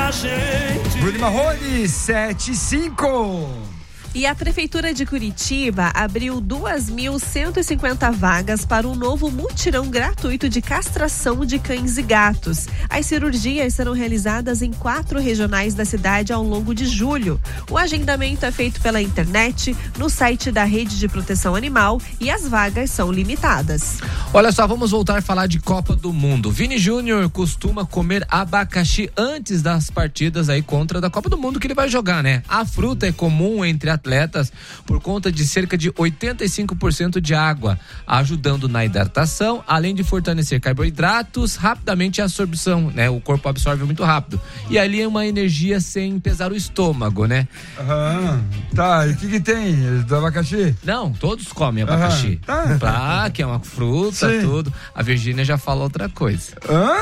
a gente. Bruno Marrone, 7-5. E a Prefeitura de Curitiba abriu 2.150 vagas para um novo mutirão gratuito de castração de cães e gatos. As cirurgias serão realizadas em 4 regionais da cidade ao longo de julho. O agendamento é feito pela internet, no site da Rede de Proteção Animal, e as vagas são limitadas. Olha só, vamos voltar a falar de Copa do Mundo. Vini Júnior costuma comer abacaxi antes das partidas aí contra da Copa do Mundo que ele vai jogar, né? A fruta é comum entre atletas por conta de cerca de 85% de água, ajudando na hidratação, além de fortalecer carboidratos, rapidamente a absorção, né? O corpo absorve muito rápido. E ali é uma energia sem pesar o estômago, né? Tá, e o que tem? Do abacaxi? Não, todos comem abacaxi. Tá. Que é uma fruta, sim, tudo. A Virgínia já falou outra coisa.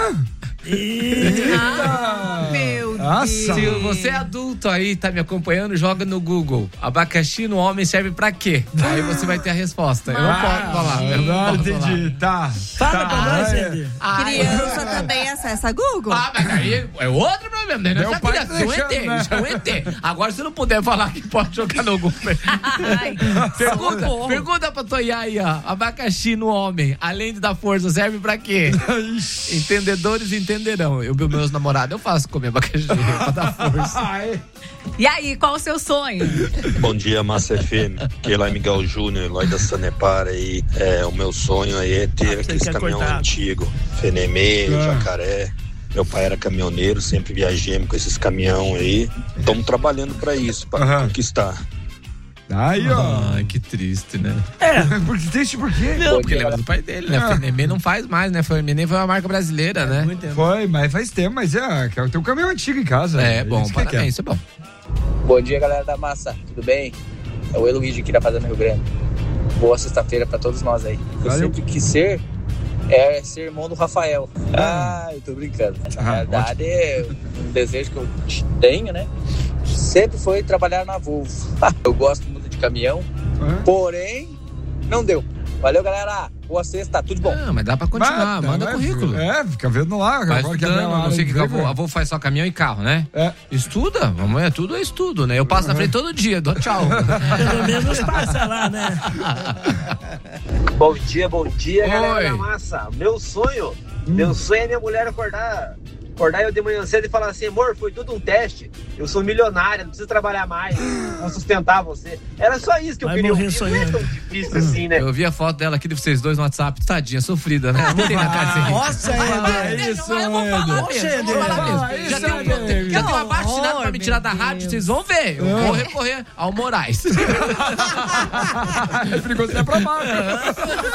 Meu Deus. Se você é adulto aí, tá me acompanhando, joga no Google. Abacaxi no homem serve pra quê? Aí você vai ter a resposta. Eu não posso falar. Não entendi. Tá. Fala pra nós, Andy. Criança também acessa Google? Mas aí é outro problema, né? Meu pai Isso é um ET, isso é um ET. Agora, se não puder falar que pode jogar no Google. Pergunta pra Toiá aí, ó. Abacaxi no homem, além de dar força, serve pra quê? Entendedores entenderão. Meus namorados, eu faço comer abacaxi pra dar força. E aí, qual o seu sonho? Bom dia, Massa FM. Aqui é lá Miguel Júnior, lá da Sanepar aí. O meu sonho aí é ter aqueles caminhão antigo, Fenemê, Jacaré. Meu pai era caminhoneiro, sempre viajemos com esses caminhão aí. Estamos trabalhando para isso, para conquistar. Aí, ó. Ai, que triste, né? Triste por quê? Não, porque lembra do pai dele, né? Fenemê não faz mais, né? Fenemê foi uma marca brasileira, né? Foi, mas faz tempo, mas tem um caminhão antigo em casa. É bom, parabéns, isso é bom. Bom dia, galera da Massa, tudo bem? É o Eloísio aqui da Fazenda Rio Grande. Boa sexta-feira pra todos nós aí. Eu sempre quis ser irmão do Rafael. Eu tô brincando. Na realidade, é um desejo que eu tenho, né? Sempre foi trabalhar na Volvo. Eu gosto muito de caminhão, porém, não deu. Valeu, galera. Boa sexta, tudo bom. Mas dá pra continuar, manda currículo. Fica vendo lá. Vai estudando, não sei o que a Volvo faz só caminhão e carro, né? Estuda, tudo é estudo, né? Eu passo na frente todo dia, dou tchau. Pelo menos passa lá, né? Bom dia, galera da Massa. Meu sonho é minha mulher acordar eu de manhã cedo e falar assim: amor, foi tudo um teste, eu sou milionária, não preciso trabalhar mais, vou sustentar você. Era só isso que eu queria ouvir. Não é tão difícil assim, né? Eu vi a foto dela aqui de vocês dois no WhatsApp, tadinha, sofrida, né? Não tem na cara assim. Nossa, eu vou falar mesmo. Já tem um abaixo pra me tirar da rádio, vocês vão ver. Eu vou recorrer ao Moraes. É perigoso, é pra baixo.